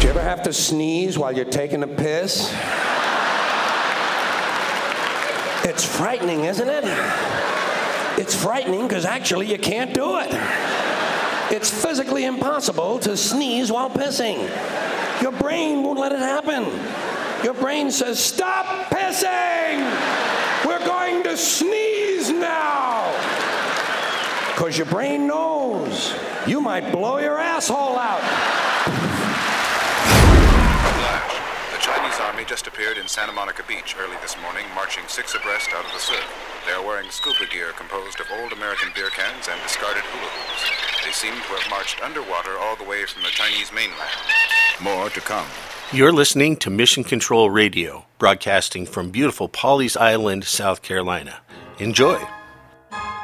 ever have to sneeze while you're taking a piss? It's frightening, isn't it? It's frightening because actually you can't do it. It's physically impossible to sneeze while pissing. Your brain won't let it happen. Your brain says, stop pissing! We're going to sneeze now! Because your brain knows you might blow your asshole out. The Chinese army just appeared in Santa Monica Beach early this morning, marching 6 abreast out of the surf. They are wearing scuba gear composed of old American beer cans and discarded hula hoops. They seem to have marched underwater all the way from the Chinese mainland. More to come. You're listening to Mission Control Radio, broadcasting from beautiful Pawleys Island, South Carolina. Enjoy.